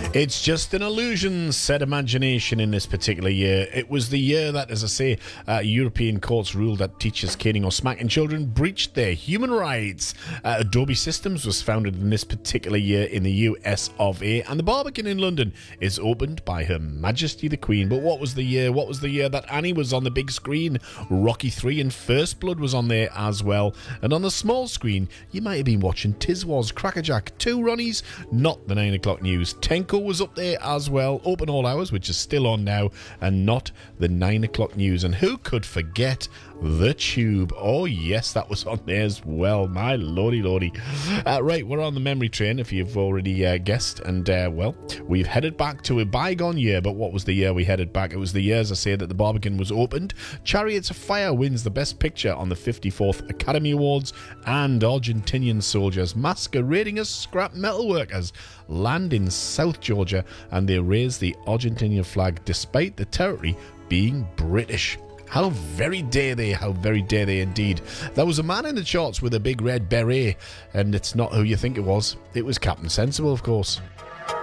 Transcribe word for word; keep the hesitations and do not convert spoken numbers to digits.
It's just an illusion, said imagination in this particular year. It was the year that, as I say, uh, European courts ruled that teachers caning or smacking children breached their human rights. Uh, Adobe Systems was founded in this particular year in the U S of A, and the Barbican in London is opened by Her Majesty the Queen. But what was the year? What was the year that Annie was on the big screen? Rocky three and First Blood was on there as well. And on the small screen, you might have been watching Tiswas, Crackerjack, Two Ronnies, not the nine o'clock news. Tenko was up there as well, Open All Hours, which is still on now, and not the nine o'clock news. And who could forget The Tube? Oh yes, that was on there as well, my lordy lordy. Uh, right, we're on the memory train, if you've already uh, guessed, and uh, well, we've headed back to a bygone year. But what was the year we headed back? It was the year, as I say, that the Barbican was opened. Chariots of Fire wins the Best Picture on the fifty-fourth Academy Awards, and Argentinian soldiers masquerading as scrap metal workers land in South Georgia, and they raise the Argentinian flag despite the territory being British. How very dare they, how very dare they indeed. There was a man in the charts with a big red beret, and it's not who you think it was. It was Captain Sensible, of course.